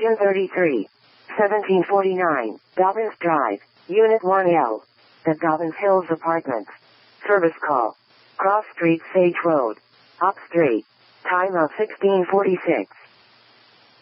33. 1749, Dobbins Drive, Unit 1L. The Dobbins Hills Apartments. Service call. Cross Street, Sage Road. Op Street. Time of 1646.